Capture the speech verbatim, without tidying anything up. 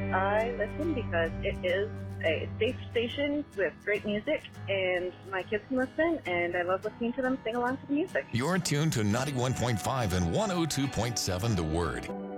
I listen because it is a safe station with great music, and my kids can listen, and I love listening to them sing along to the music. You're tuned to ninety-one point five and one oh two point seven The Word.